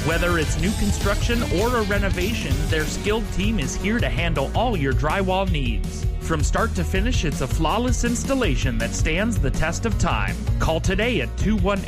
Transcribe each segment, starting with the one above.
Whether it's new construction or a renovation, their skilled team is here to handle all your drywall needs. From start to finish, it's a flawless installation that stands the test of time. Call today at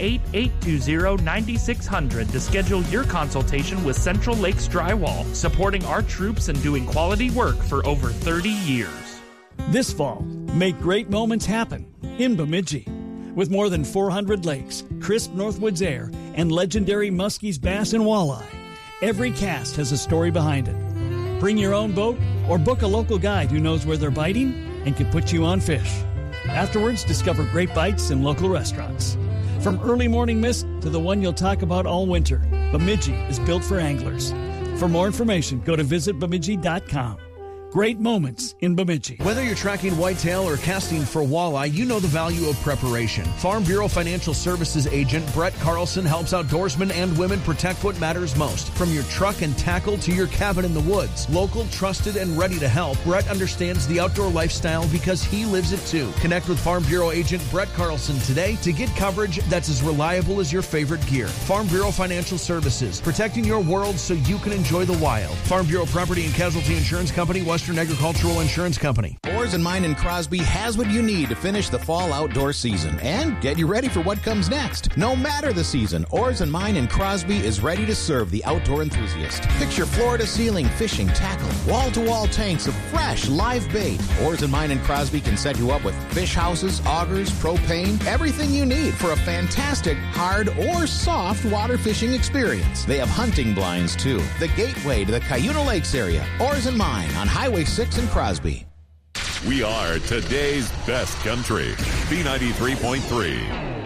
218-820-9600 to schedule your consultation with Central Lakes Drywall, supporting our troops and doing quality work for over 30 years. This fall, make great moments happen in Bemidji. With more than 400 lakes, crisp Northwoods air, and legendary muskies, bass, and walleye, every cast has a story behind it. Bring your own boat or book a local guide who knows where they're biting and can put you on fish. Afterwards, discover great bites in local restaurants. From early morning mist to the one you'll talk about all winter, Bemidji is built for anglers. For more information, go to visitbemidji.com. Great moments in Bemidji. Whether you're tracking whitetail or casting for walleye, you know the value of preparation. Farm Bureau Financial Services agent Brett Carlson helps outdoorsmen and women protect what matters most. From your truck and tackle to your cabin in the woods. Local, trusted, and ready to help, Brett understands the outdoor lifestyle because he lives it too. Connect with Farm Bureau agent Brett Carlson today to get coverage that's as reliable as your favorite gear. Farm Bureau Financial Services, protecting your world so you can enjoy the wild. Farm Bureau Property and Casualty Insurance Company, Western Agricultural Insurance Company. Oars and Mine in Crosby has what you need to finish the fall outdoor season and get you ready for what comes next. No matter the season, Oars and Mine in Crosby is ready to serve the outdoor enthusiast. Picture floor-to-ceiling fishing tackle, wall-to-wall tanks of fresh live bait. Oars and Mine in Crosby can set you up with fish houses, augers, propane, everything you need for a fantastic hard or soft water fishing experience. They have hunting blinds too. The gateway to the Cuyuna Lakes area. Oars and Mine on Highway 6 in Crosby. We are today's best country. B93.3.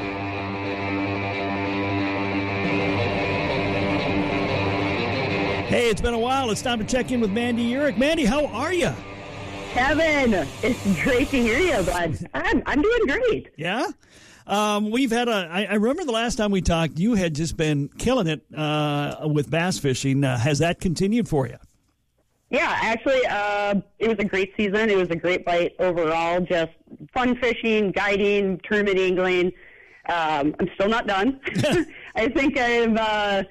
Hey, it's been a while. It's time to check in with Mandy Urick. Mandy, how are you? Kevin, it's great to hear you, bud. I'm doing great. Yeah? We've had I remember the last time we talked, you had just been killing it with bass fishing. Has that continued for you? Yeah, actually, it was a great season. It was a great bite overall. Just fun fishing, guiding, tournament angling. I'm still not done. I think I've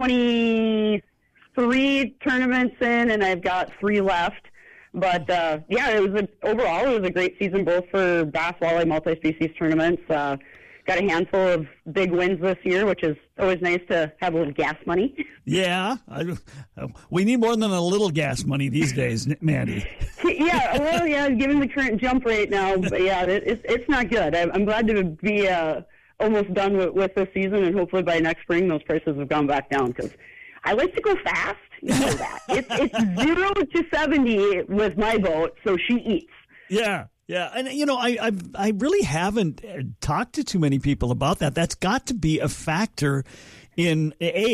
23 tournaments in, and I've got 3 left. But yeah, overall it was a great season, both for bass, walleye, multi-species tournaments. Got a handful of big wins this year, which is always nice to have a little gas money. Yeah, we need more than a little gas money these days, Mandy. Yeah, well, yeah, given the current jump rate now, but yeah, it's not good. I'm glad to be almost done with this season, and hopefully by next spring those prices have gone back down, because I like to go fast. You know that. It's 0 to 70 with my boat, so she eats. Yeah. Yeah, and you know, I really haven't talked to too many people about that. That's got to be a factor in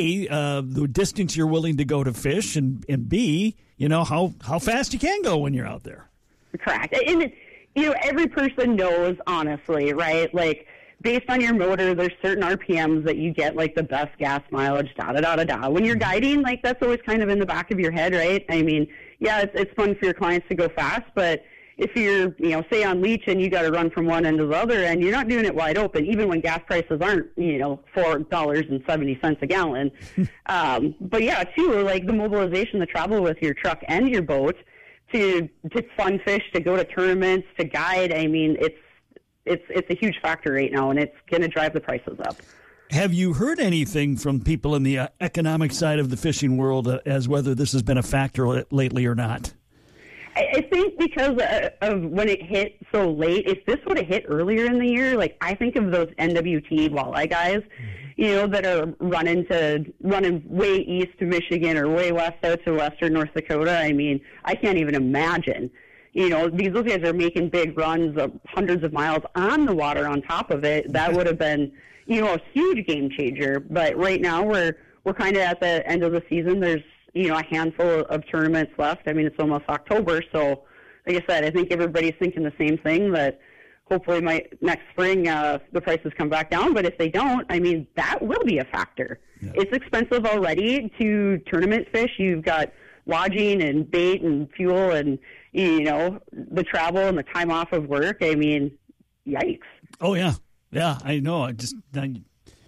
the distance you're willing to go to fish, and B, you know, how fast you can go when you're out there. Correct. And you know, every person knows, honestly, right? Like, based on your motor, there's certain RPMs that you get, like the best gas mileage, da-da-da-da-da. When you're guiding, like, that's always kind of in the back of your head, right? I mean, yeah, it's fun for your clients to go fast, but if you're, you know, say on leech and you got to run from one end to the other end, you're not doing it wide open, even when gas prices aren't, you know, $4.70 a gallon. But yeah, too, like the mobilization, the travel with your truck and your boat to fun fish, to go to tournaments, to guide. I mean, it's a huge factor right now, and it's going to drive the prices up. Have you heard anything from people in the economic side of the fishing world as whether this has been a factor lately or not? I think because of when it hit so late, if this would have hit earlier in the year, like I think of those NWT walleye guys, you know, that are running way east to Michigan or way west out to western North Dakota. I mean, I can't even imagine. You know, those guys are making big runs of hundreds of miles on the water on top of it. That would have been, you know, a huge game changer. But right now we're kind of at the end of the season. There's, you know, a handful of tournaments left. I mean, it's almost October, so like I said, I think everybody's thinking the same thing, that hopefully next spring the prices come back down. But if they don't, I mean, that will be a factor. Yeah. It's expensive already to tournament fish. You've got lodging and bait and fuel and, you know, the travel and the time off of work. I mean, yikes. Oh, yeah. Yeah, I know.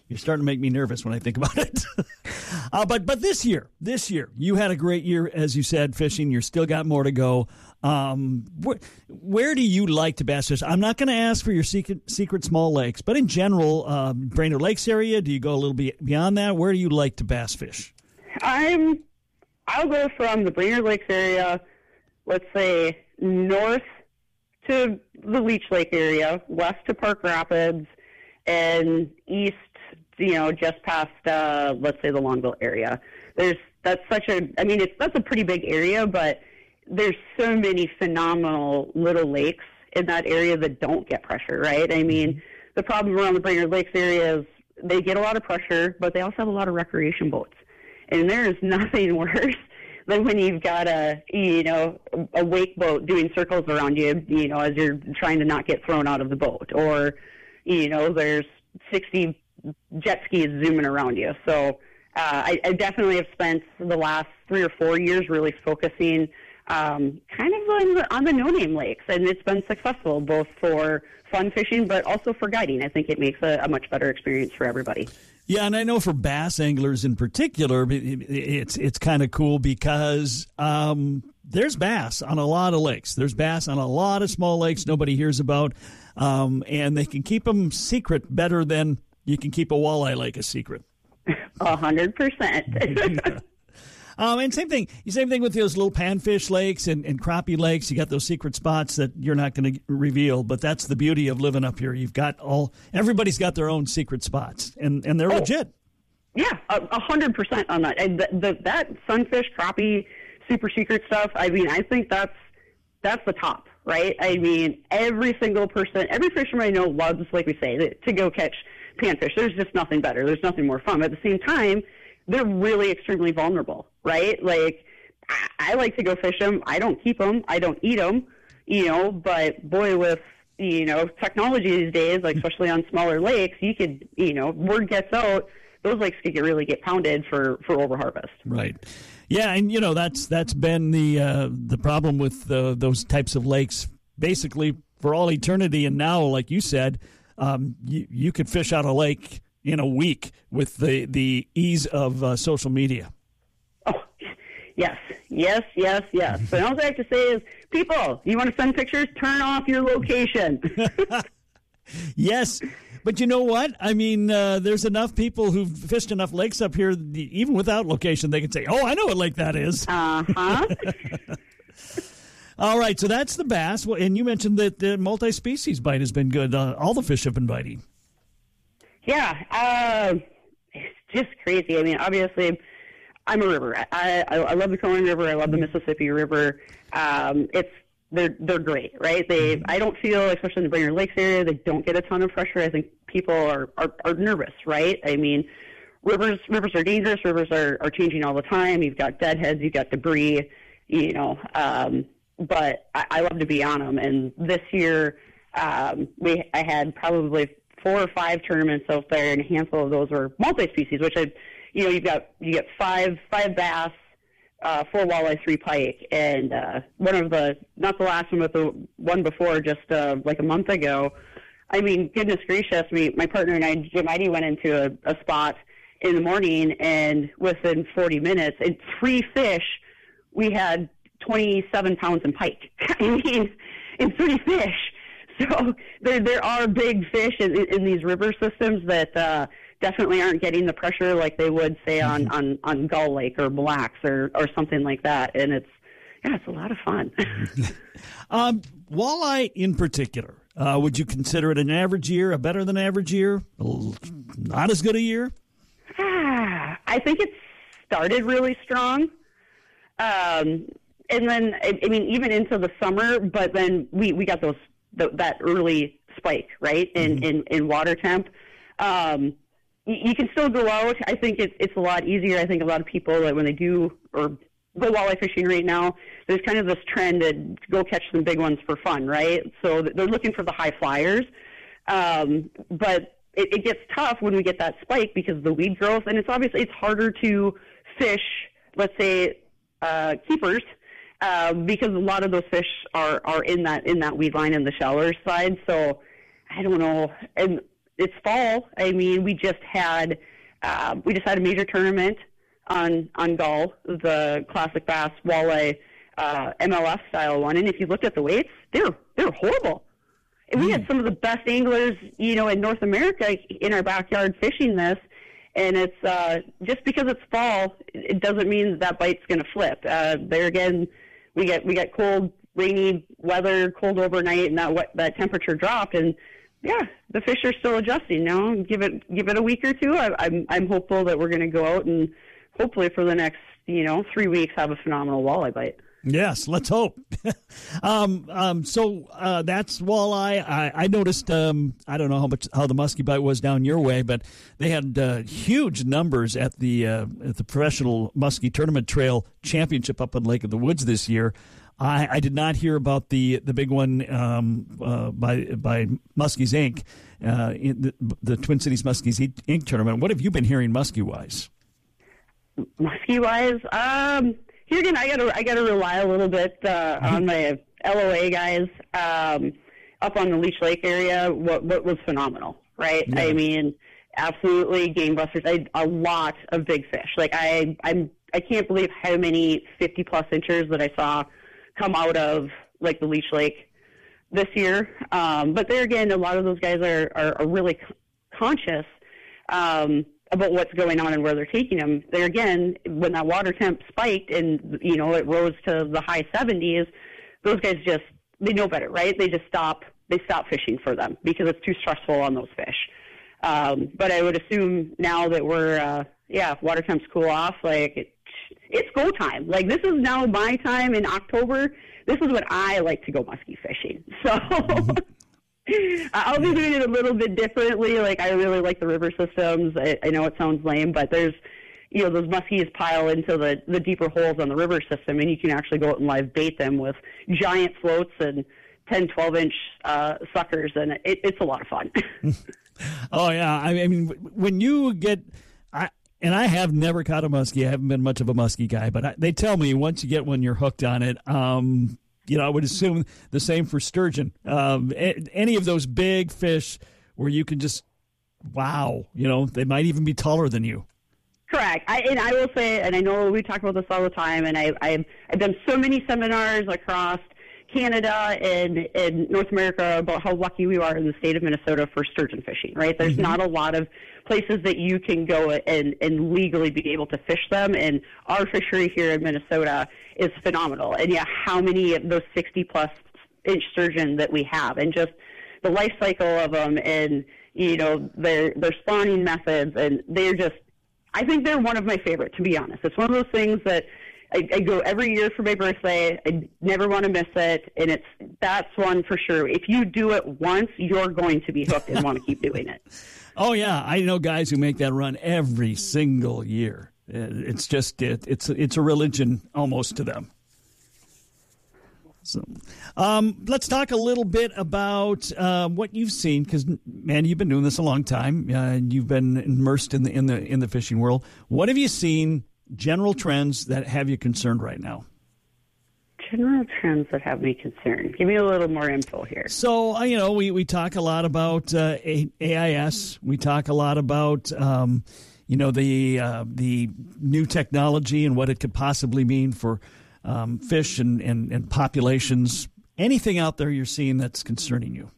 You're starting to make me nervous when I think about it. But this year, you had a great year, as you said, fishing. You still got more to go. Where do you like to bass fish? I'm not going to ask for your secret small lakes, but in general, Brainerd Lakes area, do you go a little bit beyond that? Where do you like to bass fish? I'll go from the Brainerd Lakes area, let's say north to the Leech Lake area, west to Park Rapids, and east, just past, let's say the Longville area. That's a pretty big area, but there's so many phenomenal little lakes in that area that don't get pressure, right? I mean, the problem around the Brainerd Lakes area is they get a lot of pressure, but they also have a lot of recreation boats. And there is nothing worse than when you've got a wake boat doing circles around you, as you're trying to not get thrown out of the boat. Or, there's 60 jet skis zooming around you. So I definitely have spent the last 3 or 4 years really focusing kind of on the no-name lakes. And it's been successful both for fun fishing, but also for guiding. I think it makes a much better experience for everybody. Yeah, and I know for bass anglers in particular, it's kind of cool because there's bass on a lot of lakes. There's bass on a lot of small lakes nobody hears about, and they can keep them secret better than you can keep a walleye lake a secret. 100%. And same thing with those little panfish lakes and crappie lakes. You got those secret spots that you're not going to reveal, but that's the beauty of living up here. Everybody's got their own secret spots, and they're legit. Yeah, 100% on that. And that sunfish, crappie, super secret stuff. I mean, I think that's the top, right? I mean, every fisherman I know loves, like we say, to go catch panfish. There's just nothing better. There's nothing more fun. But at the same time, they're really extremely vulnerable, right? Like, I like to go fish them. I don't keep them. I don't eat them, but boy, with, technology these days, like especially on smaller lakes, you could, word gets out, those lakes could really get pounded for overharvest. Right. Yeah, and, that's been the problem with those types of lakes basically for all eternity. And now, like you said, you could fish out a lake in a week with the ease of social media. Oh, yes. So all I have to say is, people, you want to send pictures? Turn off your location. Yes. But you know what? I mean, there's enough people who've fished enough lakes up here, even without location, they can say, oh, I know what lake that is. Uh-huh. All right, so that's the bass. Well, and you mentioned that the multi-species bite has been good. All the fish have been biting. Yeah, it's just crazy. I mean, obviously, I'm a river. I love the Coen River. I love the Mississippi River. They're great, right? I don't feel, especially in the Brainerd Lakes area, they don't get a ton of pressure. I think people are nervous, right? I mean, rivers are dangerous. Rivers are changing all the time. You've got deadheads, you've got debris, but I love to be on them. And this year, I had probably 4 or 5 tournaments out there, and a handful of those were multi-species, which you get 5 bass, 4 walleye, 3 pike, and not the last one, but the one before, just like a month ago. I mean, goodness gracious, my partner and I, Jim Idy, went into a spot in the morning, and within 40 minutes, in 3 fish, we had 27 pounds in pike. I mean, in 3 fish. So there are big fish in these river systems that definitely aren't getting the pressure like they would, say, on Gull Lake or Mille Lacs or something like that. And it's a lot of fun. Walleye in particular, would you consider it an average year, a better than average year, not as good a year? I think it started really strong. And then, I mean, even into the summer, but then we got that early spike, right, in water temp. You can still go out. I think it's a lot easier. I think a lot of people, that when they do or go walleye fishing right now, there's kind of this trend to go catch some big ones for fun, right? So they're looking for the high flyers. But it gets tough when we get that spike because of the weed growth, and it's harder to fish, let's say, keepers, because a lot of those fish are in that weed line in the shallower side. So I don't know. And it's fall. I mean, we just had a major tournament on Gull, the Classic Bass Walleye MLF style one, and if you looked at the weights, they're horrible. And we had some of the best anglers, in North America in our backyard fishing this. And it's just because it's fall, it doesn't mean that bite's going to flip. There again, we get cold, rainy weather, cold overnight, and that temperature dropped, and the fish are still adjusting. Give it a week or two. I'm hopeful that we're going to go out and hopefully for the next 3 weeks have a phenomenal walleye bite. Yes, let's hope. So that's walleye. I noticed. I don't know how the muskie bite was down your way, but they had huge numbers at the professional muskie tournament trail championship up on Lake of the Woods this year. I did not hear about the big one by Muskies Inc. In the Twin Cities Muskies Inc. tournament. What have you been hearing muskie wise? Muskie wise, here again, I gotta rely a little bit on my LOA guys up on the Leech Lake area. What was phenomenal, right? Yeah. I mean, absolutely game busters. A lot of big fish. Like I can't believe how many 50+ inchers that I saw come out of like the Leech Lake this year. But there again, a lot of those guys are really conscious about what's going on and where they're taking them. There again, when that water temp spiked and, it rose to the high 70s, those guys they know better, right? They just stop fishing for them because it's too stressful on those fish. But I would assume now that we're, water temps cool off, like it's go time. Like this is now my time in October. This is when I like to go muskie fishing. So I'll be doing it a little bit differently. Like I really like the river systems. I know it sounds lame, but there's, those muskies pile into the deeper holes on the river system, and you can actually go out and live bait them with giant floats and 10, 12-inch suckers, and it's a lot of fun. Oh, yeah. I mean, when you get and I have never caught a muskie. I haven't been much of a muskie guy, but they tell me once you get one, you're hooked on it. I would assume the same for sturgeon. Any of those big fish where you can just, wow, they might even be taller than you. Correct. I will say, and I know we talk about this all the time, and I've done so many seminars across Canada and North America about how lucky we are in the state of Minnesota for sturgeon fishing, right? There's not a lot of places that you can go and legally be able to fish them, and our fishery here in Minnesota is phenomenal. And how many of those 60+ inch sturgeon that we have, and just the life cycle of them, and their spawning methods, and I think they're one of my favorite, to be honest. It's one of those things that I go every year for my birthday. I never want to miss it, and that's one for sure. If you do it once, you're going to be hooked and want to keep doing it. Oh yeah, I know guys who make that run every single year. It's just it's a religion almost to them. So, let's talk a little bit about what you've seen, because man, you've been doing this a long time. You've been immersed in the fishing world. What have you seen? General trends that have you concerned right now? General trends that have me concerned. Give me a little more info here. So, we talk a lot about AIS. We talk a lot about, the new technology and what it could possibly mean for fish and populations. Anything out there you're seeing that's concerning you?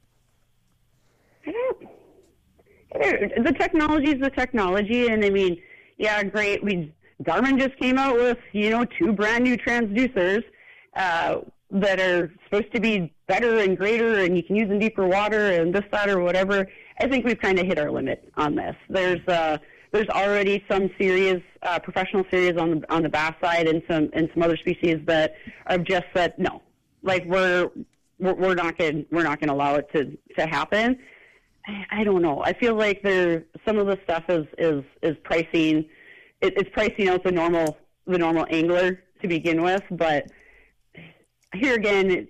The technology is the technology, and I mean, great. Garmin just came out with, 2 brand new transducers that are supposed to be better and greater, and you can use in deeper water and this, that, or whatever. I think we've kind of hit our limit on this. There's already some series, professional series on the bass side, and some other species that have just said no. Like we're not going to allow it to happen. I don't know. I feel like some of the stuff is pricing. It's pricing out the normal angler to begin with, but here again,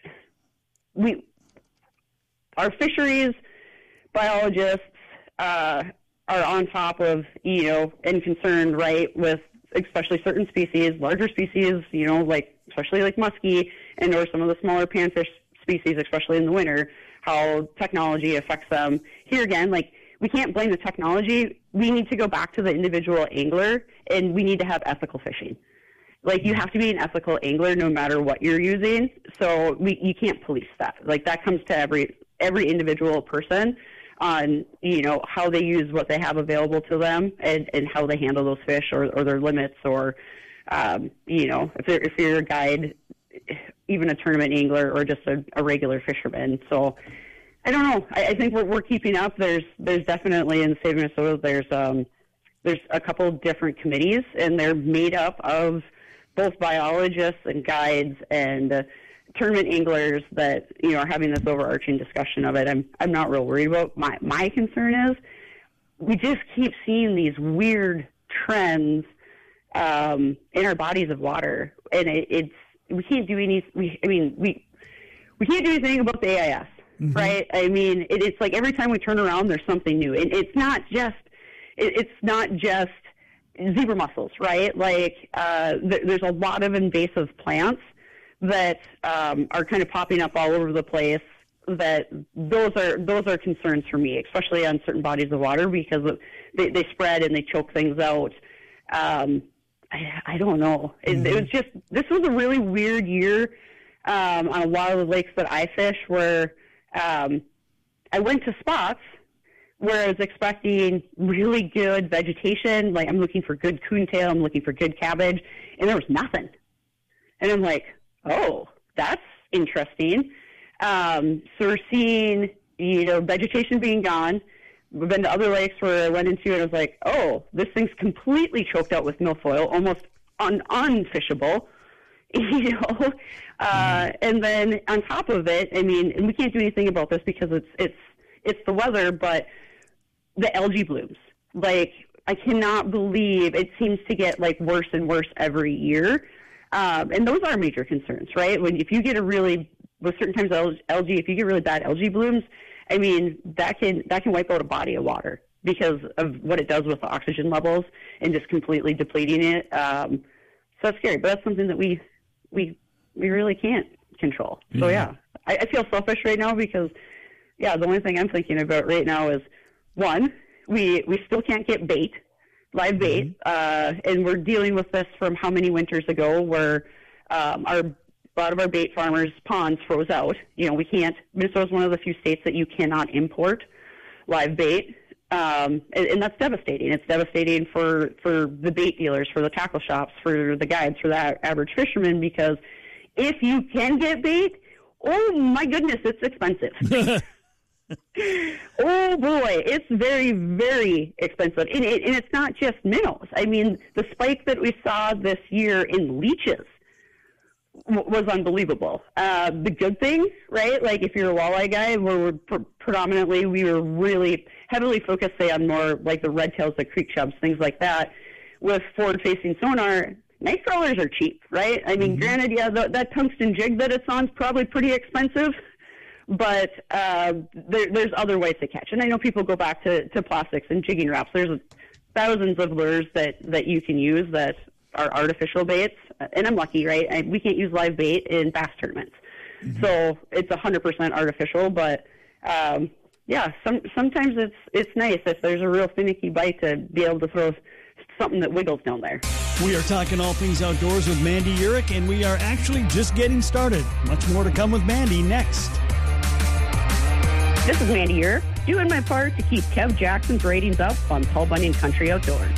our fisheries biologists are on top of and concerned, right, with especially certain species, larger species, especially like muskie or some of the smaller panfish species, especially in the winter, how technology affects them. here again, like, we can't blame the technology. We need to go back to the individual angler, and we need to have ethical fishing. Like, you have to be an ethical angler no matter what you're using. So you can't police that. Like, that comes to every individual person on, you know, how they use what they have available to them and how they handle those fish or their limits or, you know, if you're a guide, even a tournament angler or just a regular fisherman. So I don't know. I think we're keeping up. There's definitely in the state of Minnesota, there's a couple of different committees, and they're made up of both biologists and guides and tournament anglers that, you know, are having this overarching discussion of it. I'm not real worried about. My concern is we just keep seeing these weird trends in our bodies of water, and we can't do any. We can't do anything about the AIS, right? I mean, it's like every time we turn around, there's something new, and it's not just zebra mussels, right? Like there's a lot of invasive plants that are kind of popping up all over the place. That those are concerns for me, especially on certain bodies of water, because they spread and they choke things out. I don't know. It was just, this was a really weird year on a lot of the lakes that I fish, where I went to spots where I was expecting really good vegetation. Like, I'm looking for good coontail, I'm looking for good cabbage, and there was nothing. And I'm like, oh, that's interesting. So we're seeing, you know, vegetation being gone. We've been to other lakes where I went into and I was like, oh, this thing's completely choked out with milfoil, almost unfishable, you know. And then on top of it, I mean, and we can't do anything about this because it's the weather, but the algae blooms. Like, I cannot believe it seems to get like worse and worse every year. And those are major concerns, right? If you get with certain types of algae, if you get really bad algae blooms, I mean, that can wipe out a body of water because of what it does with the oxygen levels and just completely depleting it. So that's scary, but that's something that we really can't control. So yeah, I feel selfish right now because, yeah, the only thing I'm thinking about right now is, one, we still can't get bait, live bait, and we're dealing with this from how many winters ago where a lot of our bait farmers' ponds froze out. You know, we can't. Minnesota's one of the few states that you cannot import live bait, and that's devastating. It's devastating for the bait dealers, for the tackle shops, for the guides, for the average fisherman, because if you can get bait, oh my goodness, it's expensive. Oh boy, it's very, very expensive. And it's not just minnows. I mean, the spike that we saw this year in leeches was unbelievable. The good thing, right? Like, if you're a walleye guy, we're predominantly, we were really heavily focused, say, on more like the red tails, the creek chubs, things like that. With forward-facing sonar, night crawlers are cheap, right? I mean, granted, yeah, that tungsten jig that it's on is probably pretty expensive, but there's other ways to catch. And I know people go back to plastics and jigging wraps. There's thousands of lures that you can use that are artificial baits, and I'm lucky, right? We can't use live bait in bass tournaments, so it's 100% artificial. But yeah, sometimes it's nice if there's a real finicky bite to be able to throw something that wiggles down there. We are talking all things outdoors with Mandy Urich, and we are actually just getting started. Much more to come with Mandy next. This is Mandy Urich, doing my part to keep Kev Jackson's ratings up on Paul Bunyan Country Outdoors.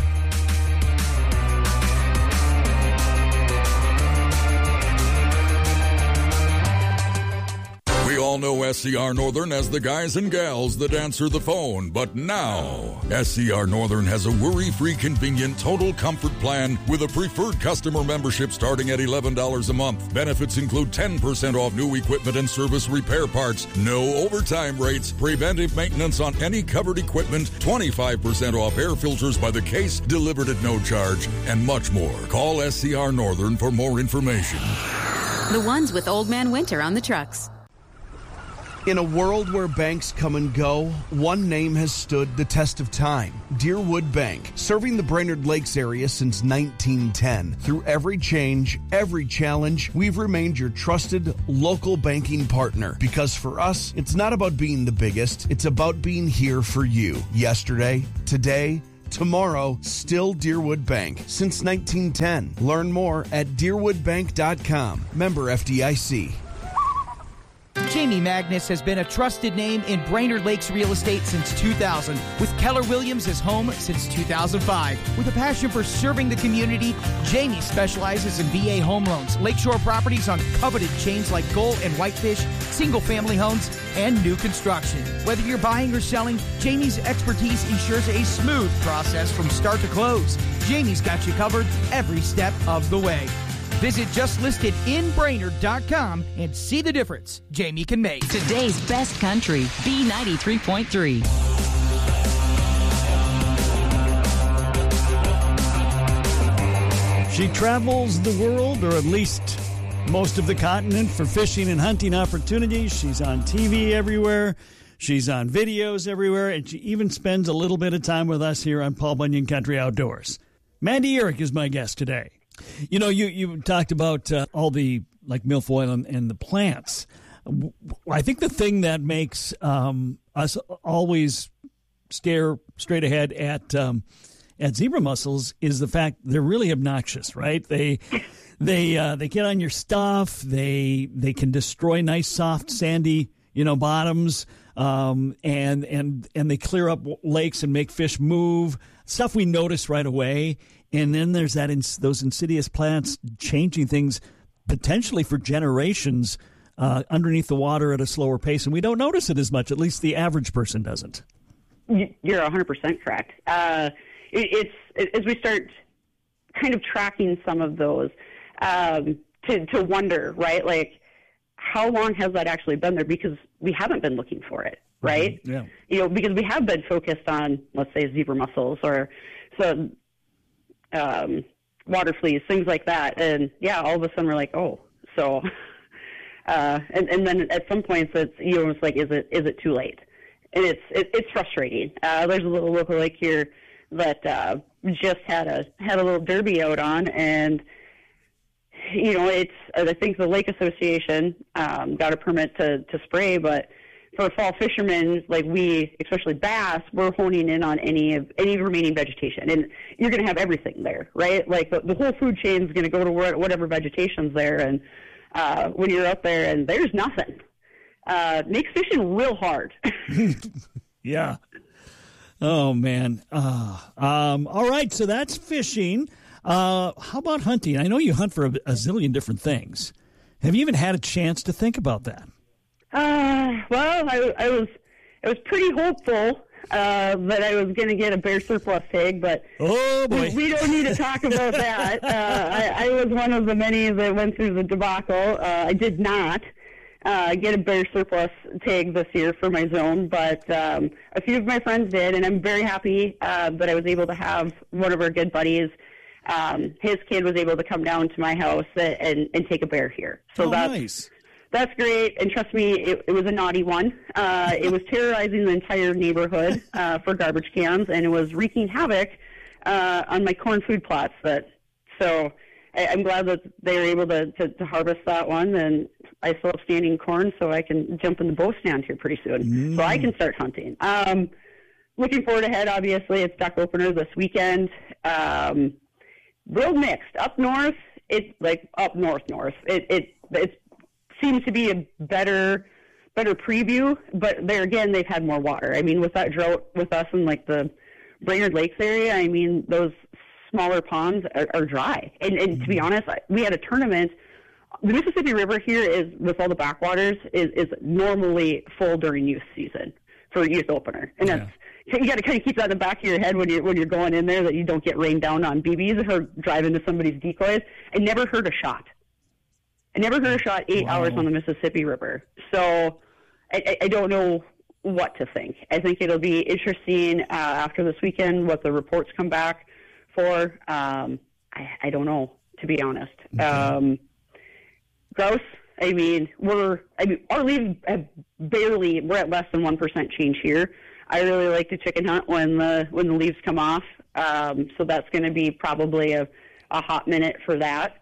We all know SCR Northern as the guys and gals that answer the phone, but now SCR Northern has a worry-free, convenient, total comfort plan with a preferred customer membership starting at $11 a month. Benefits include 10% off new equipment and service repair parts, no overtime rates, preventive maintenance on any covered equipment, 25% off air filters by the case delivered at no charge, and much more. Call SCR Northern for more information. The ones with Old Man Winter on the trucks. In a world where banks come and go, one name has stood the test of time. Deerwood Bank, serving the Brainerd Lakes area since 1910. Through every change, every challenge, we've remained your trusted local banking partner. Because for us, it's not about being the biggest, it's about being here for you. Yesterday, today, tomorrow, still Deerwood Bank. Since 1910. Learn more at deerwoodbank.com. Member FDIC. Jamie Magnus has been a trusted name in Brainerd Lakes real estate since 2000, with Keller Williams as home since 2005. With a passion for serving the community, Jamie specializes in VA home loans, lakeshore properties on coveted chains like Gull and Whitefish, single-family homes, and new construction. Whether you're buying or selling, Jamie's expertise ensures a smooth process from start to close. Jamie's got you covered every step of the way. Visit justlistedinbrainerd.com and see the difference Jamie can make. Today's best country, B93.3. She travels the world, or at least most of the continent, for fishing and hunting opportunities. She's on TV everywhere. She's on videos everywhere. And she even spends a little bit of time with us here on Paul Bunyan Country Outdoors. Mandy Eric is my guest today. You know, you talked about all the, like, milfoil and the plants. I think the thing that makes us always stare straight ahead at zebra mussels is the fact they're really obnoxious, right? They get on your stuff. They can destroy nice, soft, sandy, bottoms, and they clear up lakes and make fish move. Stuff we notice right away. And then there's those insidious plants changing things potentially for generations underneath the water at a slower pace, and we don't notice it as much. At least the average person doesn't. You're 100% correct. It's as we start kind of tracking some of those to wonder, right? Like, how long has that actually been there? Because we haven't been looking for it, right? Mm-hmm. Yeah. Because we have been focused on, let's say, zebra mussels or some water fleas, things like that. And yeah, all of a sudden we're like, oh, so, and then at some points it's, it's like, is it too late? And it's frustrating. There's a little local lake here that, just had a little derby out on, and, I think the Lake Association, got a permit to spray, but for fall fishermen, like we, especially bass, we're honing in on any remaining vegetation, and you're going to have everything there, right? Like the whole food chain is going to go to whatever vegetation's there, and when you're up there and there's nothing, makes fishing real hard. Yeah. Oh man. All right. So that's fishing. How about hunting? I know you hunt for a zillion different things. Have you even had a chance to think about that? Well, I was pretty hopeful that I was going to get a bear surplus tag, but oh boy, we don't need to talk about that. I was one of the many that went through the debacle. I did not get a bear surplus tag this year for my zone, but a few of my friends did, and I'm very happy that I was able to have one of our good buddies. His kid was able to come down to my house and take a bear here. So nice. That's great, and trust me, it was a naughty one. It was terrorizing the entire neighborhood for garbage cans, and it was wreaking havoc on my corn food plots. So I'm glad that they were able to harvest that one, and I still have standing corn, so I can jump in the bow stand here pretty soon. So I can start hunting. Looking forward ahead, obviously, it's duck opener this weekend. Real mixed. Up north, it's like up north. It's seems to be a better preview, but there again, they've had more water. I mean, with that drought with us in like the Brainerd Lakes area, I mean, those smaller ponds are dry. And to be honest, we had a tournament. The Mississippi River here is, with all the backwaters, is normally full during youth season for youth opener. And that's, you got to kind of keep that in the back of your head when you're going in there, that you don't get rained down on BBs or drive into somebody's decoys. I never heard a shot. 8 hours on the Mississippi River. So I don't know what to think. I think it'll be interesting after this weekend what the reports come back for. I don't know, to be honest. Okay. Grouse, I mean, our leaves have we're at less than 1% change here. I really like to chicken hunt when the leaves come off. So that's going to be probably a hot minute for that.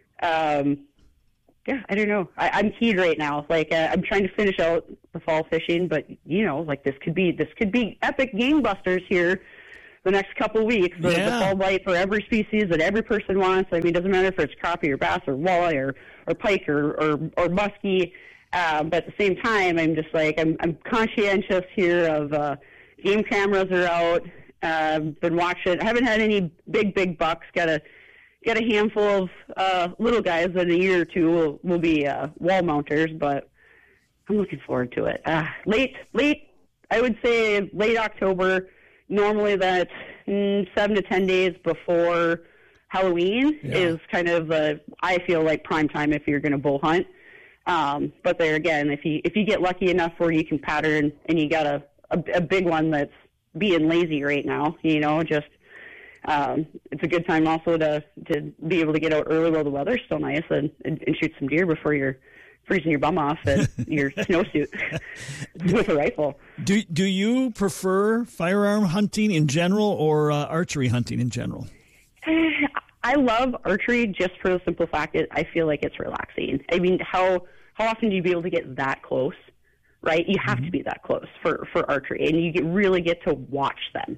Yeah, I don't know. I'm keyed right now. Like, I'm trying to finish out the fall fishing, but like this could be epic gangbusters here the next couple of weeks. The fall bite for every species that every person wants. I mean, it doesn't matter if it's crappie or bass or walleye or pike or muskie. But at the same time, I'm just like, I'm conscientious here of game cameras are out. Been watching. I haven't had any big bucks. Got a handful of little guys that in a year or two will be wall mounters, but I'm looking forward to it. Late, I would say late October. Normally that's 7 to 10 days before Halloween is kind of I feel like prime time if you're going to bull hunt. But there again, if you get lucky enough where you can pattern and you got a big one that's being lazy right now, just it's a good time also to be able to get out early while the weather's still nice and shoot some deer before you're freezing your bum off in your snowsuit with a rifle. Do you prefer firearm hunting in general or archery hunting in general? I love archery just for the simple fact that I feel like it's relaxing. I mean, how often do you be able to get that close, right? You have to be that close for archery, and you really get to watch them.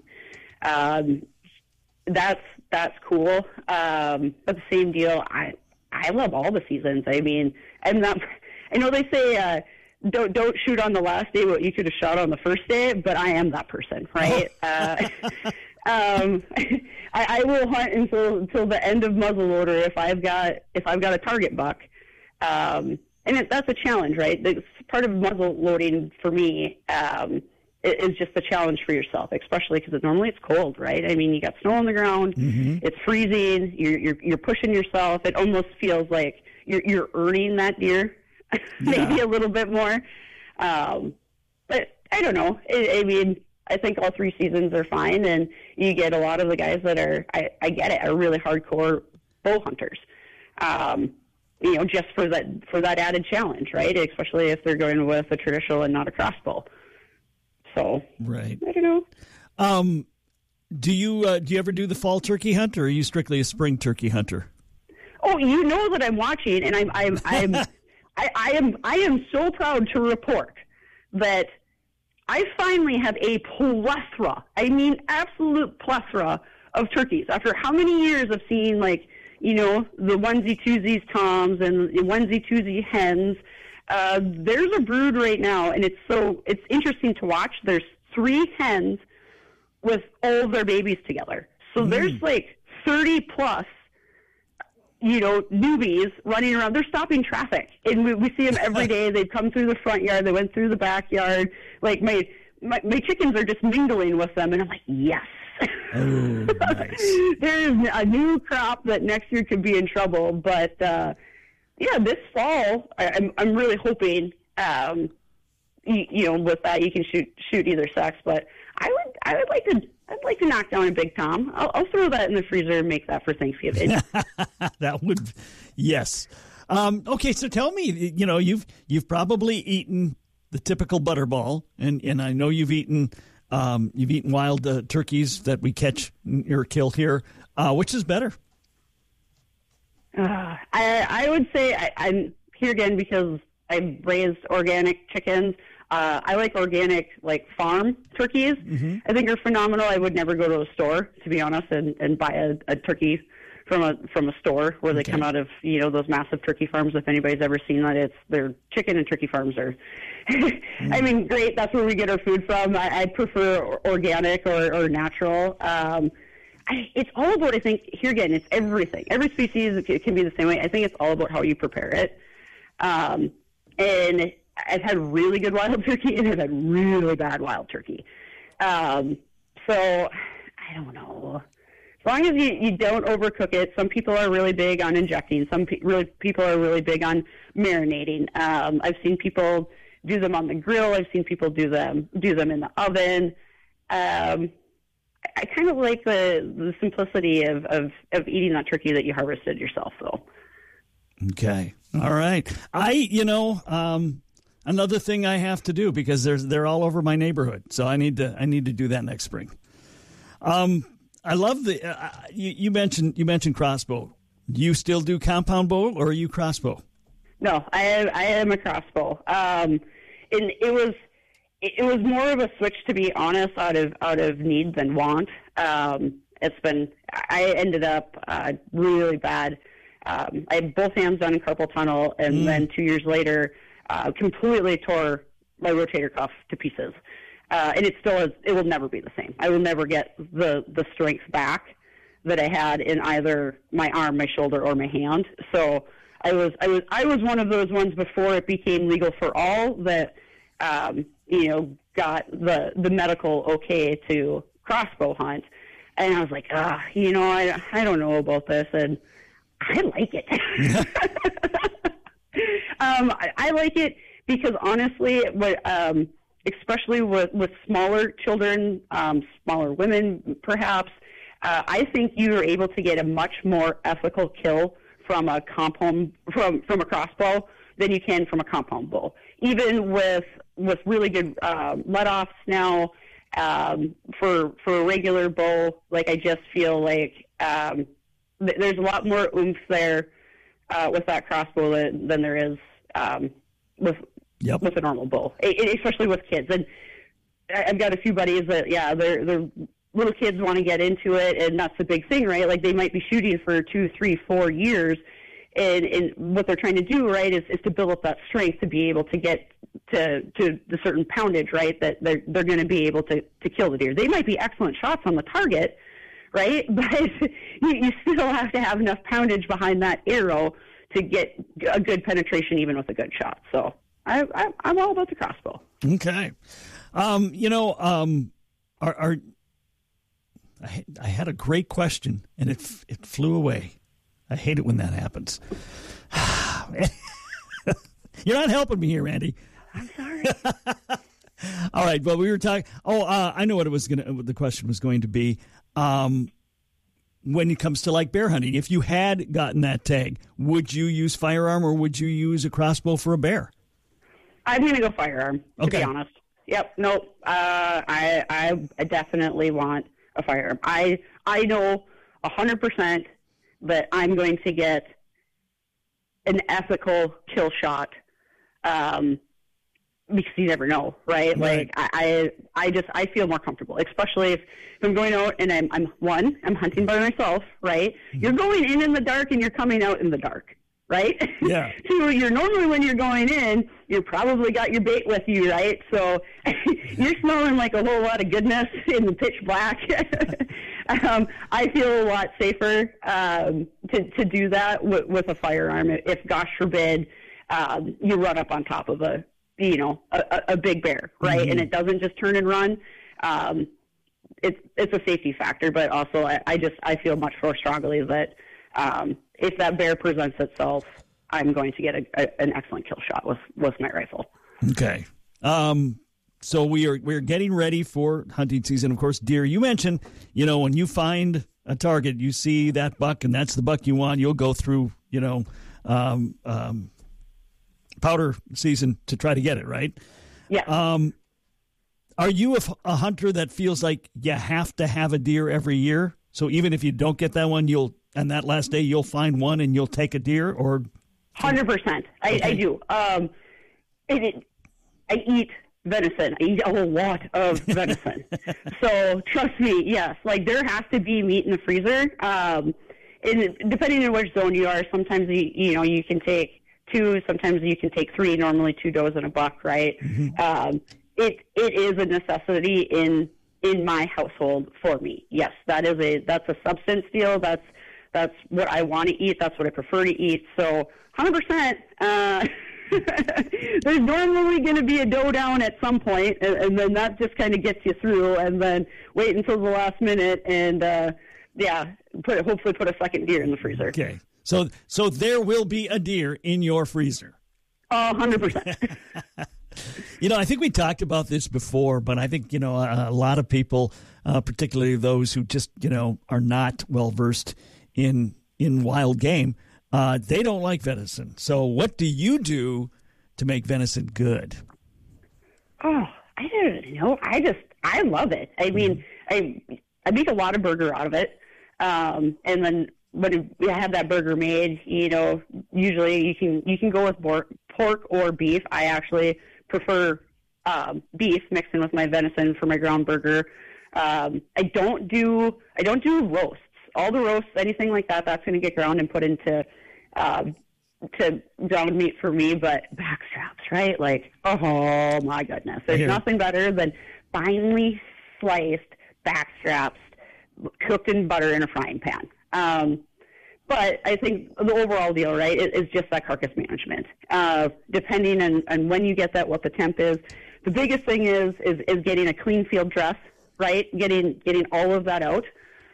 That's cool. But the same deal, I love all the seasons. I mean, I know they say don't shoot on the last day what you could have shot on the first day, but I am that person, right? I will hunt until the end of muzzleloader if I've got a target buck, and that's a challenge, right? Part of muzzle loading for me is just a challenge for yourself, especially because normally it's cold, right? I mean, you got snow on the ground, it's freezing, you're pushing yourself. It almost feels like you're earning that deer, maybe a little bit more. But I don't know. I mean, I think all three seasons are fine, and you get a lot of the guys that I get it, are really hardcore bow hunters. Just for that added challenge, right? Especially if they're going with a traditional and not a crossbow. So, right. I don't know. Do you ever do the fall turkey hunt, or are you strictly a spring turkey hunter? Oh, you know that I'm watching, and I am so proud to report that I finally have a plethora. I mean, absolute plethora of turkeys. After how many years of seeing, like, the onesie twosies toms and the onesie twosie hens. There's a brood right now, and it's interesting to watch. There's 3 hens with all of their babies together. So there's like 30 plus, newbies running around. They're stopping traffic, and we see them every day. They come through the front yard. They went through the backyard. Like my chickens are just mingling with them, and I'm like, yes. Oh, nice. There's a new crop that next year could be in trouble, but this fall I'm really hoping with that you can shoot either sex. But I'd like to knock down a big tom. I'll throw that in the freezer and make that for Thanksgiving. That would, yes. Okay, so tell me, you've probably eaten the typical butterball, and I know you've eaten wild turkeys that we catch or kill here. Which is better? I would say I'm here again because I raised organic chickens. I like organic, like farm turkeys. I think are phenomenal. I would never go to a store, to be honest, and buy a turkey from a store where they come out of those massive turkey farms. If anybody's ever seen that, their chicken and turkey farms are. I mean, great. That's where we get our food from. I prefer organic or natural. It's all about, I think, here again, it's everything. Every species can be the same way. I think it's all about how you prepare it. And I've had really good wild turkey, and I've had really bad wild turkey. So, I don't know. As long as you don't overcook it. Some people are really big on injecting. Some people are really big on marinating. I've seen people do them on the grill. I've seen people do them in the oven. I kind of like the simplicity of eating that turkey that you harvested yourself, though. Okay. All right. Another thing I have to do because they're all over my neighborhood, so I need to do that next spring. I love you mentioned crossbow. Do you still do compound bow or are you crossbow? No, I am a crossbow. And it was more of a switch, to be honest, out of need than want. I ended up really bad. I had both hands done in carpal tunnel, and then 2 years later, completely tore my rotator cuff to pieces. And it will never be the same. I will never get the strength back that I had in either my arm, my shoulder, or my hand. So I was one of those ones before it became legal for all that, got the medical okay to crossbow hunt. And I was like, I don't know about this, and I like it. I like it because honestly, especially with smaller children, smaller women, perhaps, I think you are able to get a much more ethical kill from a from a crossbow than you can from a compound bow. Even with really good let-offs now, for a regular bow, like I just feel like there's a lot more oomph there with that crossbow than there is with a normal bow, especially with kids. And I've got a few buddies that, they're little kids want to get into it, and that's the big thing, right? Like they might be shooting for 2, 3, 4 years, and what they're trying to do, right, is to build up that strength to be able to get to the certain poundage, right, that they're going to be able to kill the deer. They might be excellent shots on the target, right, but you still have to have enough poundage behind that arrow to get a good penetration even with a good shot. So I'm all about the crossbow. Okay. I had a great question, and it flew away. I hate it when that happens. You're not helping me here, Randy. I'm sorry. All right. Well, we were talking. I know what the question was going to be. When it comes to like bear hunting, if you had gotten that tag, would you use firearm or would you use a crossbow for a bear? I'm going to go firearm, to be honest. Yep. Nope. I definitely want a firearm. I know 100% that I'm going to get an ethical kill shot, because you never know, right? Like I feel more comfortable, especially if I'm going out and I'm hunting by myself, right? Mm-hmm. You're going in the dark and you're coming out in the dark, right? Yeah. So you're normally, when you're going in, you probably got your bait with you, right? So you're smelling like a whole lot of goodness in the pitch black. I feel a lot safer to do that with a firearm. If, gosh forbid, you run up on top of a big bear, right? Mm-hmm. And it doesn't just turn and run. It's a safety factor, but also I feel much more strongly that if that bear presents itself, I'm going to get an excellent kill shot with my rifle. Okay. So we're getting ready for hunting season. Of course, deer, you mentioned, when you find a target, you see that buck and that's the buck you want, you'll go through, powder season to try to get it, right? Yeah. Are you a hunter that feels like you have to have a deer every year? So even if you don't get that one, on that last day, you'll find one and you'll take a deer, or? 100%. I do. I eat venison. I eat a whole lot of venison. So trust me, yes. Like there has to be meat in the freezer. And depending on which zone you are, sometimes you can take 2, sometimes you can take 3, normally 2 does and a buck, right? Mm-hmm. It is a necessity in my household for me. Yes, that's a substance deal. That's what I want to eat. That's what I prefer to eat. So 100%, there's normally going to be a doe down at some point, and then that just kind of gets you through, and then wait until the last minute and, hopefully put a second deer in the freezer. Okay. So there will be a deer in your freezer. 100%. I think we talked about this before, but I think, a lot of people, particularly those who just, are not well-versed in wild game, they don't like venison. So what do you do to make venison good? Oh, I don't know. I love it. I mean, I make a lot of burger out of it. And then when I have that burger made, usually you can go with pork or beef. I actually prefer beef mixed in with my venison for my ground burger. I don't do roasts. All the roasts, anything like that, that's going to get ground and put into to ground meat for me. But backstraps, right? Like, oh my goodness, there's nothing better than finely sliced backstraps cooked in butter in a frying pan. But I think the overall deal, right, is just that carcass management. Depending on when you get that, what the temp is. The biggest thing is getting a clean field dress, right? Getting all of that out,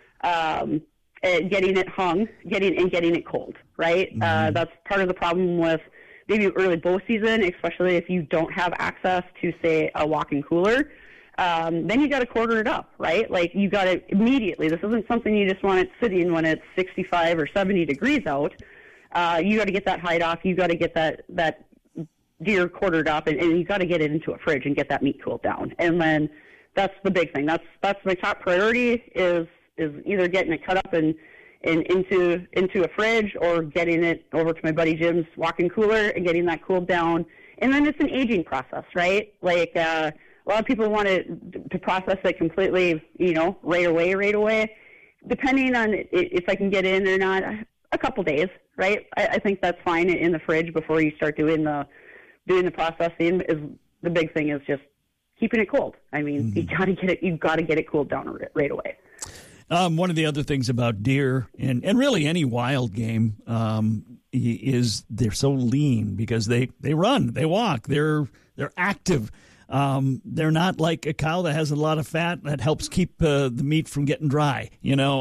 getting it hung, getting it cold, right? Mm-hmm. That's part of the problem with maybe early bow season, especially if you don't have access to, say, a walk-in cooler. Then you got to quarter it up, right? Like, you got to immediately. This isn't something you just want it sitting when it's 65 or 70 degrees out. You got to get that hide off. You got to get that deer quartered up, and you got to get it into a fridge and get that meat cooled down. And then that's the big thing. That's my top priority is either getting it cut up and into a fridge, or getting it over to my buddy Jim's walk-in cooler and getting that cooled down. And then it's an aging process, right? Like, a lot of people want to process it completely, right away. Depending on if I can get in or not, a couple days, right? I think that's fine in the fridge before you start doing the processing. Is the big thing is just keeping it cold. I mean, you got to get it cooled down right away. One of the other things about deer and really any wild game is they're so lean because they run, they walk, they're active. They're not like a cow that has a lot of fat that helps keep the meat from getting dry,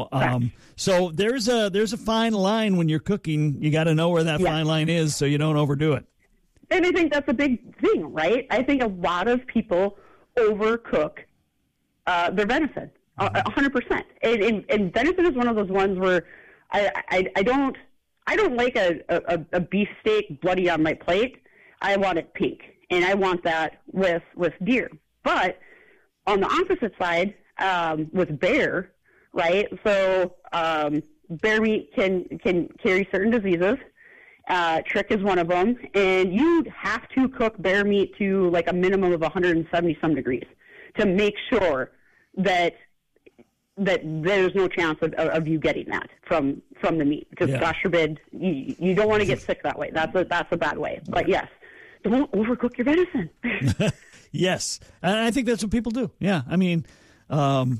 So there's a fine line when you're cooking. You got to know where that fine line is so you don't overdo it. And I think that's a big thing, right? I think a lot of people overcook their venison, 100%. And venison is one of those ones where I don't like a beef steak bloody on my plate. I want it pink. And I want that with deer. But on the opposite side, with bear, right? So bear meat can carry certain diseases. Trick is one of them. And you have to cook bear meat to like a minimum of 170-some degrees to make sure that there's no chance of you getting that from the meat. Because gosh forbid, you don't want to get sick that way. That's a bad way. But yes. Don't overcook your venison. Yes, and I think that's what people do. Yeah, I mean, I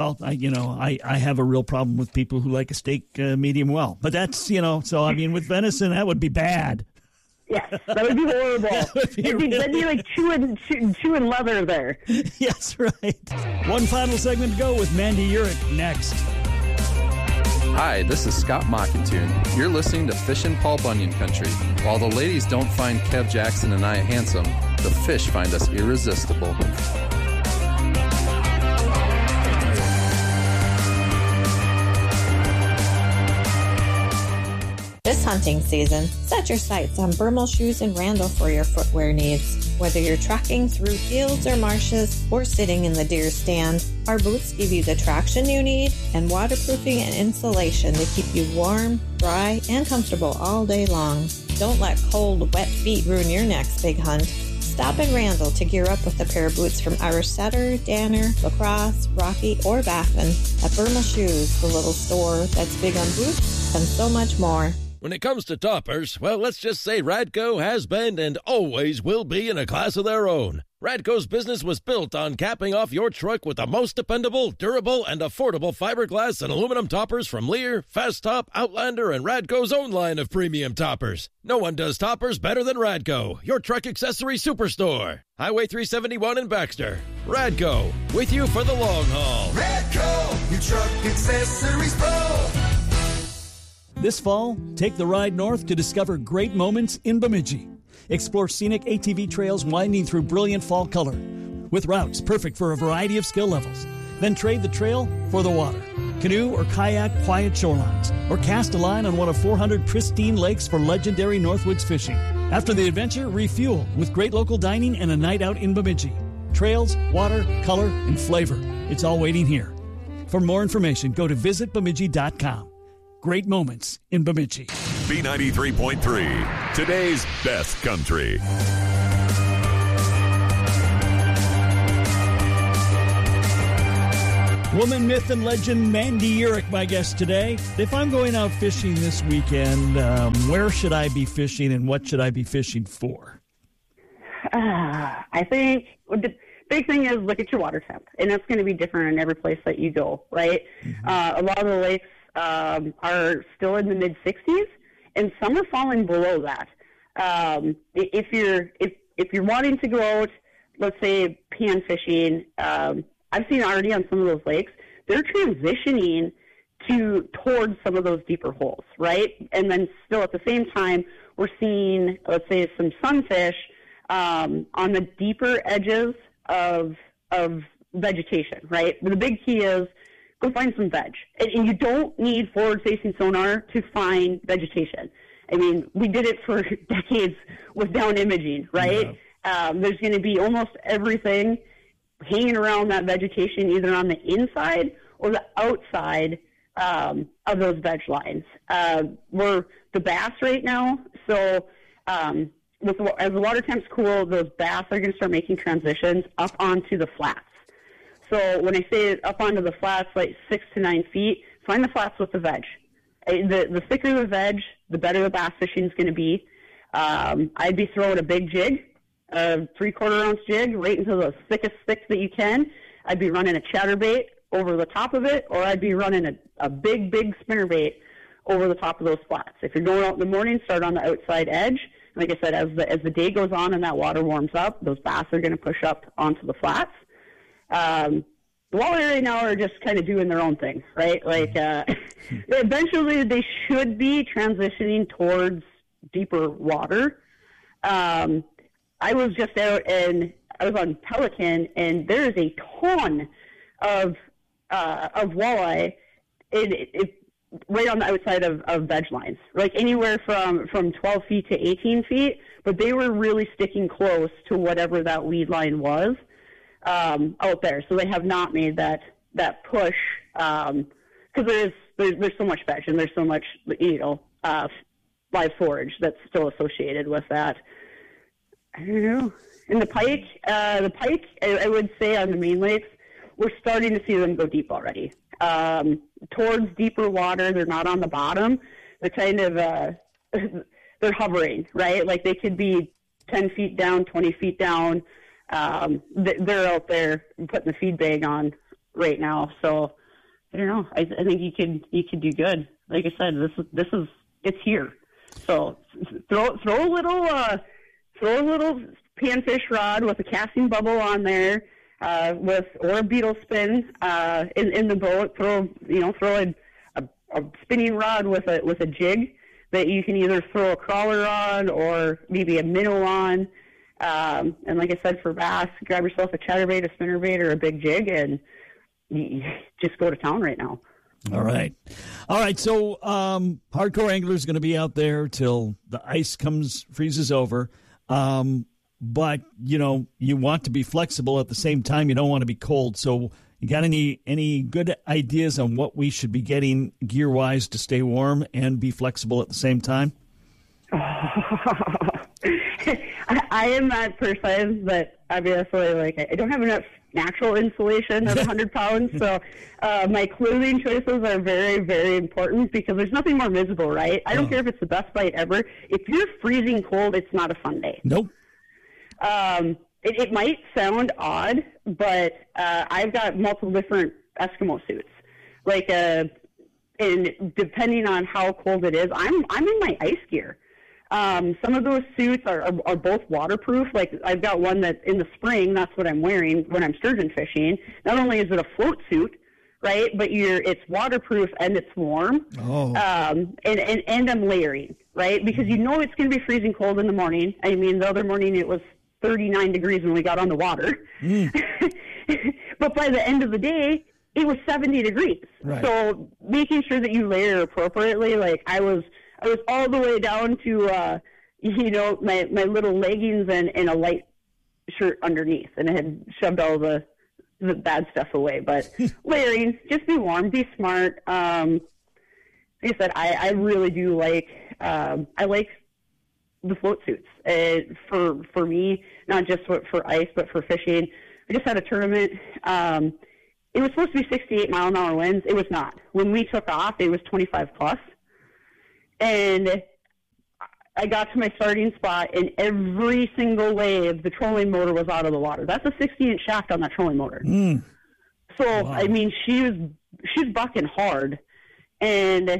have a real problem with people who like a steak medium well. But that's so I mean, with venison that would be bad. Yes, that would be horrible. That'd be like chewing leather there. Yes, right. One final segment to go with Mandy Urich next. Hi, this is Scott Mockington. You're listening to Fishin' Paul Bunyan Country. While the ladies don't find Kev Jackson and I handsome, the fish find us irresistible. This hunting season, set your sights on Bermel Shoes in Randall for your footwear needs. Whether you're trekking through fields or marshes or sitting in the deer stand, our boots give you the traction you need and waterproofing and insulation to keep you warm, dry, and comfortable all day long. Don't let cold, wet feet ruin your next big hunt. Stop in Randall to gear up with a pair of boots from Irish Setter, Danner, Lacrosse, Rocky, or Baffin. At Bermel Shoes, the little store that's big on boots and so much more. When it comes to toppers, well, let's just say Radco has been and always will be in a class of their own. Radco's business was built on capping off your truck with the most dependable, durable, and affordable fiberglass and aluminum toppers from Lear, Fast Top, Outlander, and Radco's own line of premium toppers. No one does toppers better than Radco, your truck accessory superstore. Highway 371 in Baxter. Radco, with you for the long haul. Radco, your truck accessories pro. This fall, take the ride north to discover great moments in Bemidji. Explore scenic ATV trails winding through brilliant fall color, with routes perfect for a variety of skill levels. Then trade the trail for the water. Canoe or kayak quiet shorelines, or cast a line on one of 400 pristine lakes for legendary Northwoods fishing. After the adventure, refuel with great local dining and a night out in Bemidji. Trails, water, color, and flavor. It's all waiting here. For more information, go to visitbemidji.com. Great moments in Bemidji. B93.3, today's best country. Woman, myth, and legend Mandy Urick, my guest today. If I'm going out fishing this weekend, where should I be fishing and what should I be fishing for? I think the big thing is look at your water temp, and that's going to be different in every place that you go, right? Mm-hmm. A lot of the lakes are still in the mid-60s, and some are falling below that. If you're wanting to go out, let's say pan fishing, I've seen already on some of those lakes, they're transitioning towards some of those deeper holes, right? And then still at the same time, we're seeing, let's say, some sunfish on the deeper edges of vegetation, right? But the big key is go find some veg. And you don't need forward-facing sonar to find vegetation. I mean, we did it for decades with down imaging, right? Yeah. There's going to be almost everything hanging around that vegetation, either on the inside or the outside of those veg lines. We're the bass right now, so as the water temps cool, those bass are going to start making transitions up onto the flats. So when I say up onto the flats, like 6 to 9 feet, find the flats with the veg. The thicker the veg, the better the bass fishing is going to be. I'd be throwing a big jig, a 3/4 ounce jig, right into the thickest sticks that you can. I'd be running a chatterbait over the top of it, or I'd be running a big spinnerbait over the top of those flats. If you're going out in the morning, start on the outside edge. Like I said, as the day goes on and that water warms up, those bass are going to push up onto the flats. The walleye right now are just kind of doing their own thing, right? Like eventually they should be transitioning towards deeper water. I was just out and I was on Pelican, and there is a ton of walleye right on the outside of veg lines, like anywhere from 12 feet to 18 feet, but they were really sticking close to whatever that lead line was out there. So they have not made that push because there's so much veg and there's so much live forage that's still associated with that. I don't know. And the pike, I would say on the main lakes, we're starting to see them go deep already. Towards deeper water, they're not on the bottom. They're kind of, they're hovering, right? Like they could be 10 feet down, 20 feet down. They're out there putting the feed bag on right now. So I don't know. I think you could do good. Like I said, it's here. So throw a little panfish rod with a casting bubble on there, or a beetle spin in the boat. Throw a spinning rod with a jig that you can either throw a crawler on or maybe a minnow on. And like I said, for bass, grab yourself a chatterbait, a spinnerbait, or a big jig, and you just go to town right now. All right. So hardcore anglers going to be out there till the ice freezes over. But, you want to be flexible at the same time. You don't want to be cold. So you got any good ideas on what we should be getting gear-wise to stay warm and be flexible at the same time? I am that person that obviously, I don't have enough natural insulation at 100 pounds. So my clothing choices are very, very important because there's nothing more miserable, right? I don't care if it's the best bite ever. If you're freezing cold, it's not a fun day. Nope. It might sound odd, but I've got multiple different Eskimo suits. And depending on how cold it is, I'm in my ice gear. Some of those suits are both waterproof. Like I've got one that in the spring, that's what I'm wearing when I'm sturgeon fishing. Not only is it a float suit, right, but it's waterproof and it's warm. Oh. And I'm layering, right, because it's going to be freezing cold in the morning. I mean, the other morning it was 39 degrees when we got on the water. But by the end of the day, it was 70 degrees. Right. So making sure that you layer appropriately, like I was all the way down to, my little leggings and a light shirt underneath, and I had shoved all the bad stuff away. But layering, just be warm, be smart. Like I said, I really do like, I like the float suits. For me, not just for ice, but for fishing. I just had a tournament. It was supposed to be 68 mile-an-hour winds. It was not. When we took off, it was 25 plus. And I got to my starting spot, and every single wave, the trolling motor was out of the water. That's a 60-inch shaft on that trolling motor. So, wow. I mean, she's bucking hard. And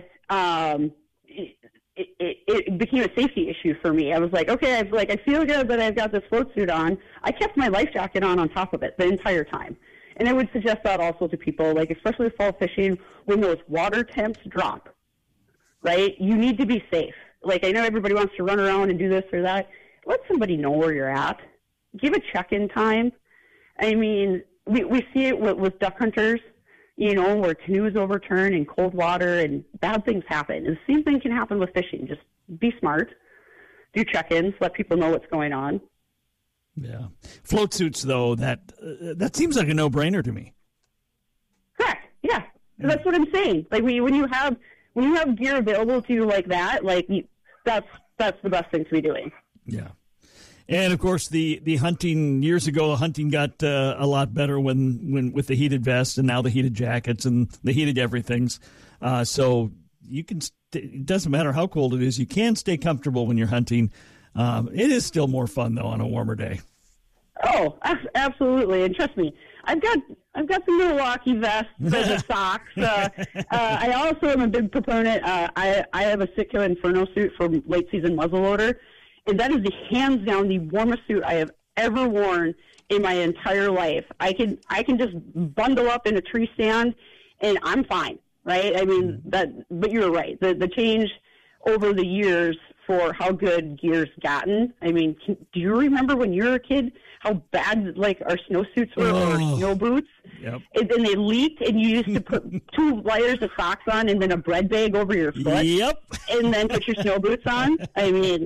it became a safety issue for me. I was like, okay, I feel good that I've got this float suit on. I kept my life jacket on top of it the entire time. And I would suggest that also to people, like especially fall fishing, when those water temps drop, right? You need to be safe. Like I know everybody wants to run around and do this or that. Let somebody know where you're at. Give a check-in time. I mean, we see it with duck hunters, where canoes overturn in cold water and bad things happen. And the same thing can happen with fishing. Just be smart. Do check-ins. Let people know what's going on. Yeah. Float suits, though, that seems like a no-brainer to me. Correct. Yeah. That's what I'm saying. Like when you have gear available to you like that, like that's the best thing to be doing. Yeah. And of course, the hunting years ago, hunting got a lot better when with the heated vests and now the heated jackets and the heated everythings. So you can. It doesn't matter how cold it is. You can stay comfortable when you're hunting. It is still more fun though on a warmer day. Oh, absolutely! And trust me, I've got some Milwaukee vests and the socks. I also am a big proponent. I have a Sitka Inferno suit for late season muzzleloader, and that is hands down the warmest suit I have ever worn in my entire life. I can just bundle up in a tree stand, and I'm fine. Right? I mean but you're right. The change over the years for how good gear's gotten. I mean, do you remember when you were a kid how bad like our snowsuits were or snow boots? Yep. And then they leaked, and you used to put 2 layers of socks on and then a bread bag over your foot. Yep. And then put your snow boots on. I mean,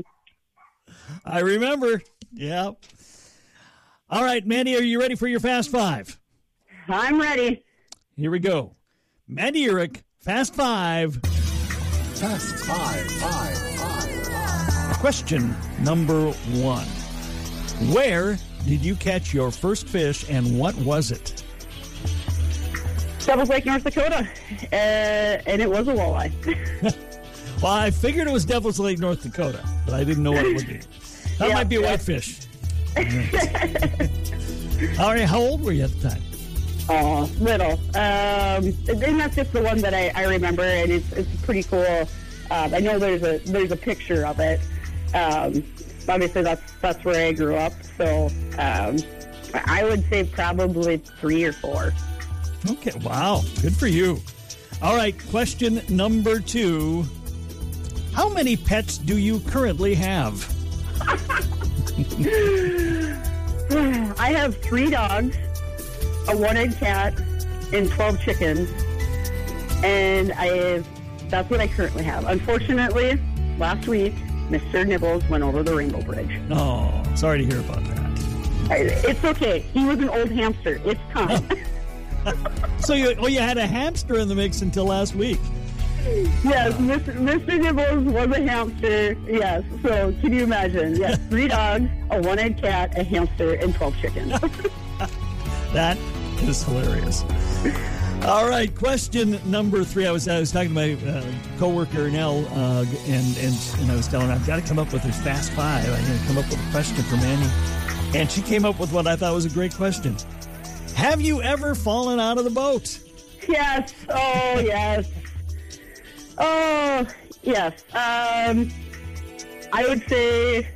I remember. Yeah. All right, Mandy, are you ready for your Fast Five? I'm ready. Here we go. Mandy Urick, Fast Five. Fast Five. Question number 1. Where did you catch your first fish, and what was it? Devil's Lake, North Dakota, and it was a walleye. Well, I figured it was Devil's Lake, North Dakota, but I didn't know what it would be. That might be a whitefish. All right, how old were you at the time? Oh, little. And that's just the one that I remember, and it's pretty cool. I know there's a picture of it. Obviously, that's where I grew up. So I would say probably 3 or 4. Okay, wow, good for you. All right, question number 2. How many pets do you currently have? I have 3 dogs, a 1-eyed cat, and 12 chickens, and that's what I currently have. Unfortunately, last week, Mr. Nibbles went over the Rainbow Bridge. Oh, sorry to hear about that. It's okay. He was an old hamster. It's time. So you had a hamster in the mix until last week. Yes, Mr. Nibbles was a hamster. Yes. So can you imagine? Yes, 3 dogs, a 1-eyed cat, a hamster, and 12 chickens. That is hilarious. All right, question number 3. I was talking to my coworker Nell, and I was telling her I've got to come up with this Fast Five. I'm going to come up with a question for Mandy, and she came up with what I thought was a great question. Have you ever fallen out of the boat? Yes. Oh, yes. Oh, yes. I would say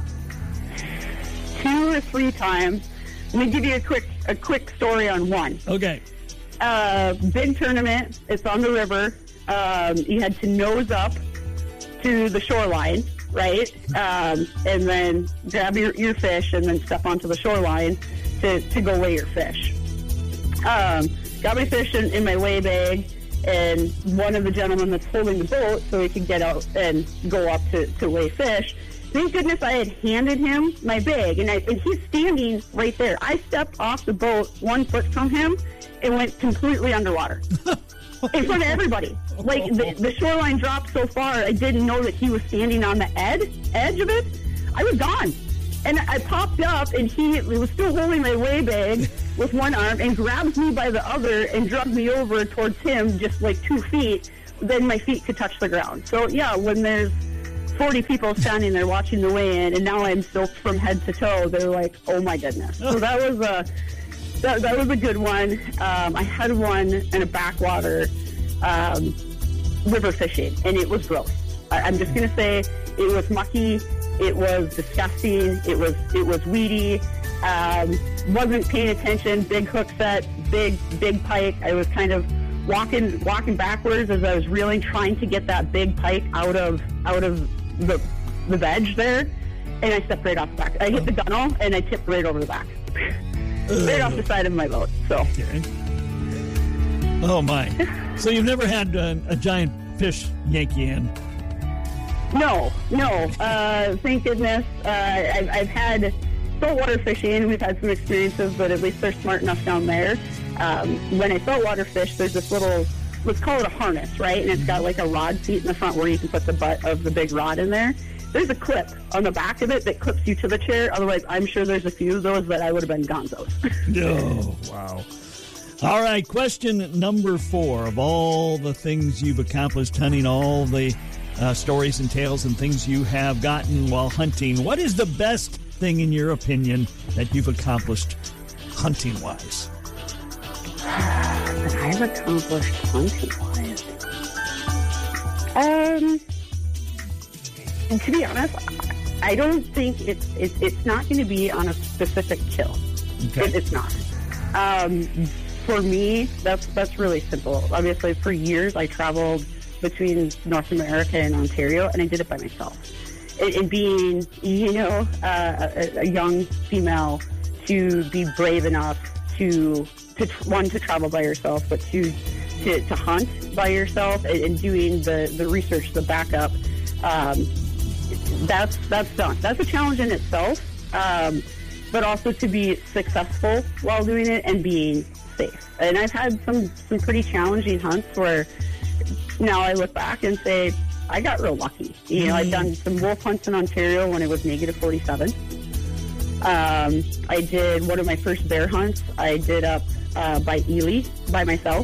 2 or 3 times. Let me give you a quick story on one. Okay. Big tournament. It's on the river. You had to nose up to the shoreline, right? And then grab your fish and then step onto the shoreline to go weigh your fish. got my fish in my weigh bag, and one of the gentlemen that's holding the boat so he could get out and go up to weigh fish. Thank goodness I had handed him my bag, and he's standing right there. I stepped off the boat 1 foot from him and went completely underwater in front of everybody. Like, the shoreline dropped so far, I didn't know that he was standing on the edge of it. I was gone. And I popped up, and he was still holding my weigh bag with one arm and grabs me by the other and dragged me over towards him just like 2 feet. Then my feet could touch the ground. So, yeah, when there's 40 people standing there watching the weigh-in, and now I'm soaked from head to toe, they're like, oh, my goodness. So that was a good one. I had one in a backwater river fishing, and it was gross. I'm just going to say it was mucky. It was disgusting. It was weedy. Wasn't paying attention. Big hook set, big pike. I was kind of walking backwards as I was reeling, trying to get that big pike out of the veg there, and I stepped right off the back. I hit the gunnel and I tipped right over the back, right off the side of my boat. So. Okay. Oh my! So you've never had a giant fish yank you in? No. Thank goodness. I've had saltwater fishing. We've had some experiences, but at least they're smart enough down there. When I saltwater fish, there's this little, let's call it a harness, right? And it's got like a rod seat in the front where you can put the butt of the big rod in there. There's a clip on the back of it that clips you to the chair. Otherwise, I'm sure there's a few of those that I would have been gonzos. Oh, wow. All right, question number 4. Of all the things you've accomplished hunting, all the stories and tales and things you have gotten while hunting, what is the best thing, in your opinion, that you've accomplished hunting-wise? That I've accomplished hunting-wise? And to be honest, I don't think it's not going to be on a specific kill. Okay. It's not. For me, that's really simple. Obviously, for years I traveled between North America and Ontario, and I did it by myself. And being, a young female, to be brave enough to travel by yourself, but to hunt by yourself, and doing the research, the backup, that's done. That's a challenge in itself, but also to be successful while doing it and being safe. And I've had some pretty challenging hunts where now I look back and say, I got real lucky. I've done some wolf hunts in Ontario when it was negative 47. I did one of my first bear hunts. I did up by Ely by myself.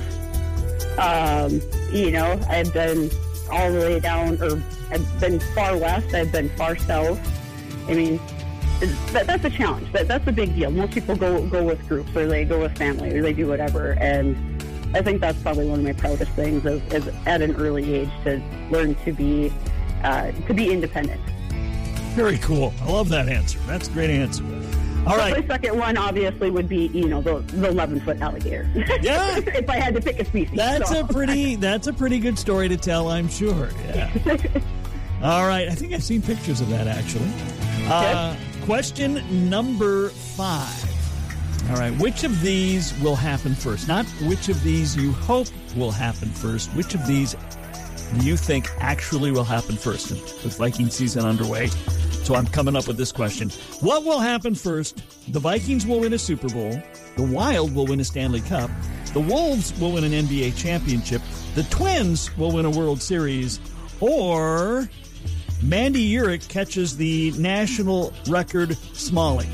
I've been all the way down, or I've been far west. I've been far south. I mean, that's a challenge. That's a big deal. Most people go with groups, or they go with family, or they do whatever. And I think that's probably one of my proudest things is at an early age to learn to be independent. Very cool. I love that answer. That's a great answer. All right. My second one obviously would be, the 11-foot alligator. Yeah. If I had to pick a species. That's a pretty good story to tell, I'm sure. Yeah. All right. I think I've seen pictures of that, actually. Okay. Question number 5. All right. Which of these will happen first? Not which of these you hope will happen first. Which of these do you think actually will happen first with Viking season underway? So I'm coming up with this question. What will happen first? The Vikings will win a Super Bowl. The Wild will win a Stanley Cup. The Wolves will win an NBA championship. The Twins will win a World Series. Or Mandy Urick catches the national record Smalley.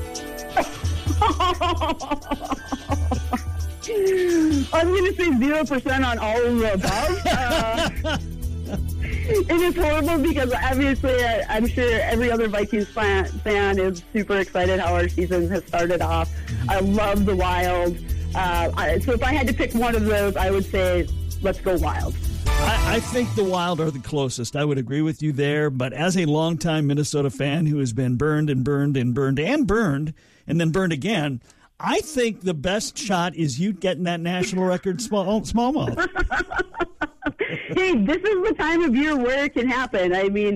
I'm going to say 0% on all of the above. It is horrible because obviously I'm sure every other Vikings fan is super excited how our season has started off. I love the Wild. So if I had to pick one of those, I would say let's go Wild. I think the Wild are the closest. I would agree with you there. But as a longtime Minnesota fan who has been burned and burned and burned and burned and then burned again, I think the best shot is you getting that national record smallmouth. Hey, this is the time of year where it can happen. I mean,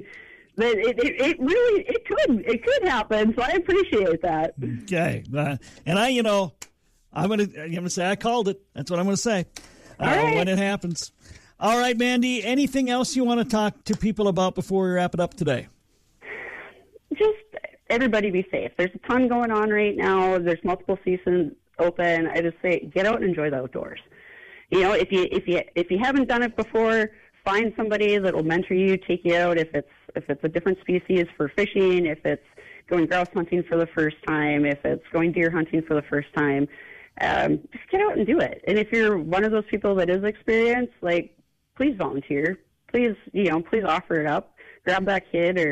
it could happen. So I appreciate that. Okay, and I'm gonna say I called it. That's what I'm gonna say right. when it happens. All right, Mandy. Anything else you want to talk to people about before we wrap it up today? Just everybody be safe. There's a ton going on right now. There's multiple seasons open. I just say get out and enjoy the outdoors. You know, if you haven't done it before, find somebody that will mentor you, take you out. If it's a different species for fishing, if it's going grouse hunting for the first time, if it's going deer hunting for the first time, just get out and do it. And if you're one of those people that is experienced, like, please volunteer. Please offer it up. Grab that kid or